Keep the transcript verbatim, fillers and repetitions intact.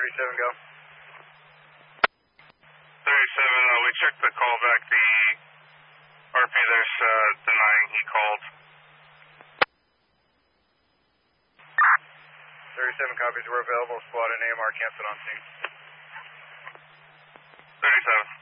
thirty-seven, go. thirty-seven, uh, we checked the call back. The R P there's uh, denying he called. thirty-seven copies were available. Squad and A M R canceled on scene. thirty-seven.